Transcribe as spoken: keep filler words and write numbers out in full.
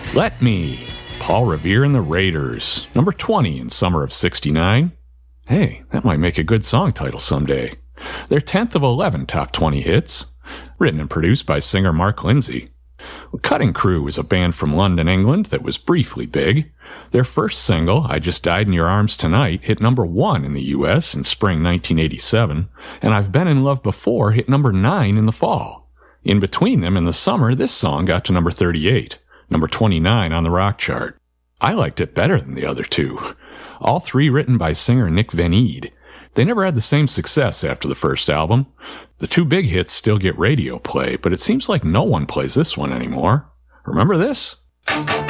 Let Me, Paul Revere and the Raiders, number twenty in summer of sixty-nine. Hey, that might make a good song title someday. Their tenth of eleven top twenty hits, written and produced by singer Mark Lindsay. Cutting Crew is a band from London, England that was briefly big. Their first single, I Just Died in Your Arms Tonight, hit number one in the U S in spring nineteen eighty-seven, and I've Been in Love Before hit number nine in the fall. In between them in the summer, this song got to number thirty-eight, number twenty-nine on the rock chart. I liked it better than the other two. All three written by singer Nick Van Eede. They never had the same success after the first album. The two big hits still get radio play, but it seems like no one plays this one anymore. Remember this?